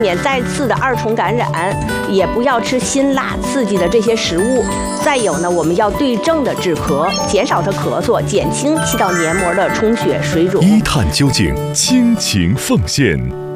免再次的2重感染，也不要吃辛辣刺激的这些食物。再有呢，我们要对症的止咳，减少着咳嗽，减轻气道黏膜的充血水肿。 一探究竟，倾情奉献。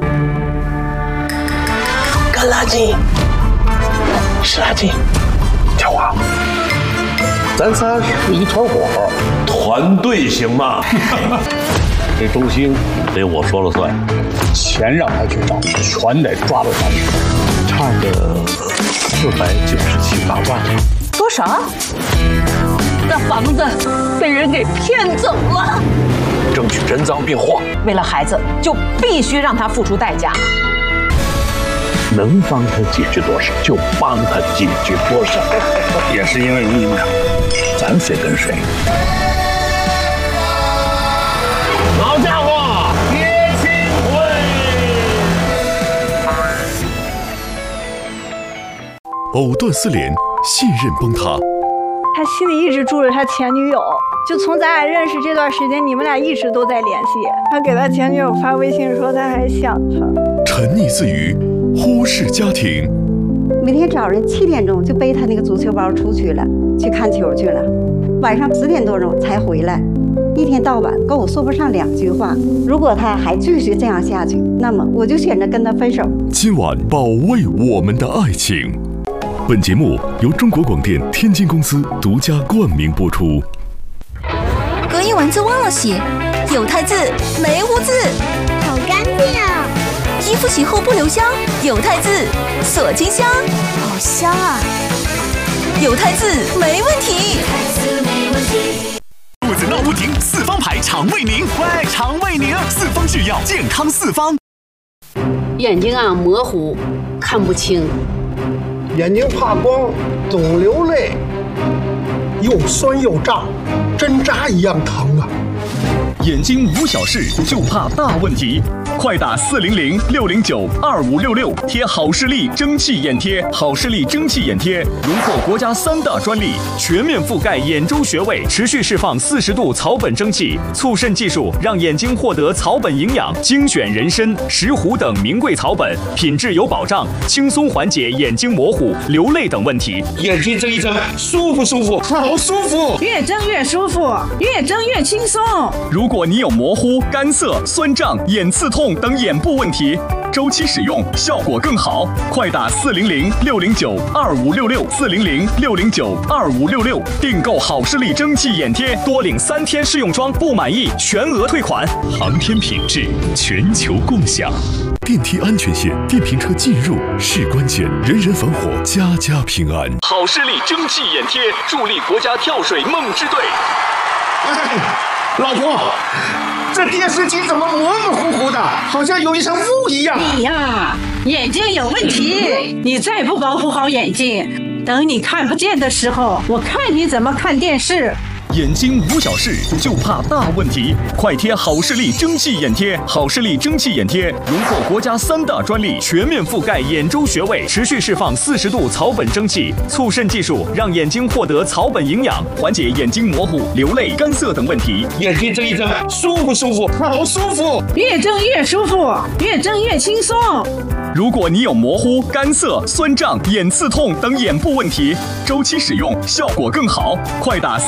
干垃圾，湿垃圾，跳啊！咱仨是一团火，团队行吗？这周星得我说了算，钱让他去找，全得抓到他手。差个497大万。 多少？这房子被人给骗走了。 争取人赃并获。 为了孩子，就必须让他付出代价。 能帮他解决多少就帮他解决多少。也是因为你们，咱谁跟谁？好家伙，接亲会！ 藕断丝连，信任崩塌。 他心里一直住着他前女友，就从咱俩认识这段时间，你们俩一直都在联系。他给他前女友发微信说他还想他。 沉溺自娱，忽视家庭。 每天早上7点钟就背他那个足球包出去了，去看球去了，晚上10点多钟才回来。一天到晚跟我说不上2句话。如果他还继续这样下去，那么我就选择跟他分手。 今晚保卫我们的爱情。本节目由中国广电天津公司独家冠名播出。 隔一晚自忘了洗，有汰渍没污渍， 好干净啊！ 衣服洗后不留香，有汰渍锁金香， 好香啊！ 有汰渍没问题。 肚子闹不停，4方牌肠胃宁，快肠胃宁，4方制药，健康4方。 眼睛啊模糊，看不清。 眼睛怕光，总流泪，又酸又胀，针扎一样疼啊！ 眼睛无小事，就怕大问题。快打400-609-2566，贴好视力蒸汽眼贴，好视力蒸汽眼贴荣获国家3大专利，全面覆盖眼周穴位，持续释放40度草本蒸汽，促渗技术让眼睛获得草本营养，精选人参、石斛等名贵草本，品质有保障，轻松缓解眼睛模糊、流泪等问题。 眼睛睁一睁，舒不舒服？好舒服， 越睁越舒服，越睁越轻松。 如果你有模糊、干涩、酸胀、眼刺痛等眼部问题，周期使用效果更好。快打400-609-2566，400-609-2566，订购好视力蒸汽眼贴，多领3天试用装，不满意全额退款。 航天品质，全球共享。电梯安全线，电瓶车进入是关键，人人防火，家家平安。 好视力蒸汽眼贴，助力国家跳水梦之队。 老婆，这电视机怎么模模糊糊的，好像有一层雾一样？ 你呀，眼睛有问题，你再不保护好眼睛，等你看不见的时候，我看你怎么看电视。 眼睛无小事，就怕大问题。快贴好视力蒸汽眼贴，好视力蒸汽眼贴荣获国家3大专利，全面覆盖眼周穴位，持续释放40度草本蒸汽，促渗技术让眼睛获得草本营养，缓解眼睛模糊、流泪、干涩等问题。 眼睛睁一睁，舒不舒服？好舒服， 越睁越舒服，越睁越轻松。 如果你有模糊、干涩、酸胀、眼刺痛等眼部问题，周期使用效果更好。快打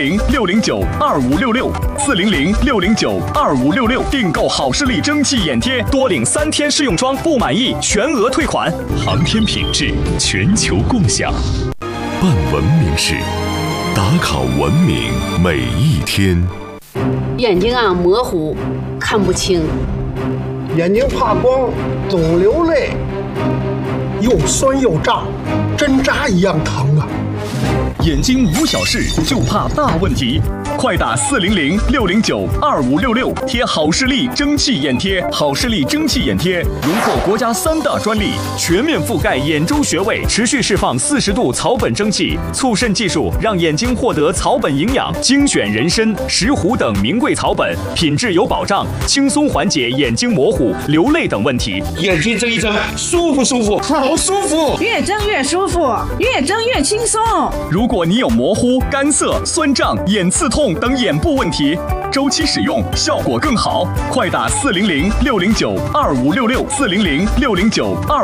400-609-2566，400-609-2566，订购好视力蒸汽眼贴，多领3天试用装，不满意全额退款。 航天品质，全球共享。办文明事，打卡文明每一天。 眼睛啊模糊，看不清。 眼睛怕光，总流泪，又酸又胀，针扎一样疼啊！ 眼睛无小事，就怕大问题。快打400-609-2566，贴好视力蒸汽眼贴，好视力蒸汽眼贴荣获国家3大专利，全面覆盖眼周穴位，持续释放40度草本蒸汽，促渗技术让眼睛获得草本营养，精选人参、石斛等名贵草本，品质有保障，轻松缓解眼睛模糊、流泪等问题。 眼睛睁一睁，舒不舒服？好舒服， 越睁越舒服，越睁越轻松。 如果你有模糊、干涩、酸胀、眼刺痛等眼部问题， 周期使用，效果更好。快打400-609-2566，400-609-25。